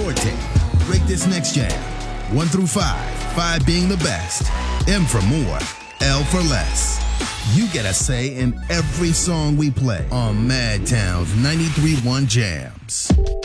your take. Rate this next jam. 1 through 5, 5 being the best. M for more, L for less. You get a say in every song we play on Madtown's 93.1 Jams.